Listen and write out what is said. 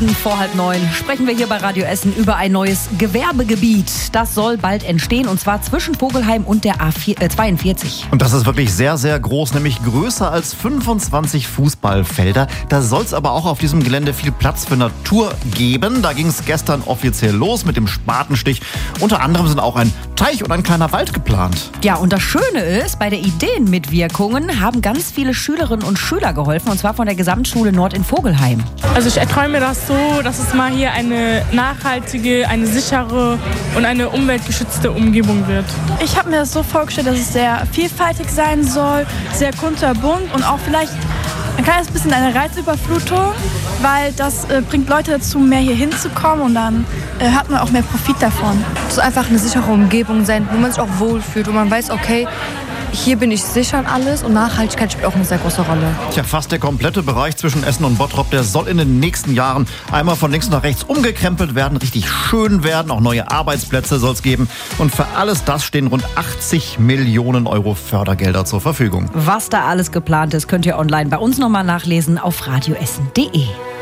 Vor 8:30 sprechen wir hier bei Radio Essen über ein neues Gewerbegebiet. Das soll bald entstehen, und zwar zwischen Vogelheim und der A42. Und das ist wirklich sehr, sehr groß, nämlich größer als 25 Fußballfelder. Da soll es aber auch auf diesem Gelände viel Platz für Natur geben. Da ging es gestern offiziell los mit dem Spatenstich. Unter anderem sind auch ein Teich und ein kleiner Wald geplant. Ja, und das Schöne ist, bei der Ideenmitwirkungen haben ganz viele Schülerinnen und Schüler geholfen, und zwar von der Gesamtschule Nord in Vogelheim. Also ich erträume das so, dass es mal hier eine nachhaltige, eine sichere und eine umweltgeschützte Umgebung wird. Ich habe mir das so vorgestellt, dass es sehr vielfältig sein soll, sehr kunterbunt und auch vielleicht ein kleines bisschen eine Reizüberflutung, weil das bringt Leute dazu, mehr hier hinzukommen, und dann hat man auch mehr Profit davon. Es soll einfach eine sichere Umgebung sein, wo man sich auch wohlfühlt, wo man weiß, okay, hier bin ich sicher und alles, und Nachhaltigkeit spielt auch eine sehr große Rolle. Tja, fast der komplette Bereich zwischen Essen und Bottrop, der soll in den nächsten Jahren einmal von links nach rechts umgekrempelt werden, richtig schön werden, auch neue Arbeitsplätze soll es geben. Und für alles das stehen rund 80 Millionen Euro Fördergelder zur Verfügung. Was da alles geplant ist, könnt ihr online bei uns nochmal nachlesen auf radioessen.de.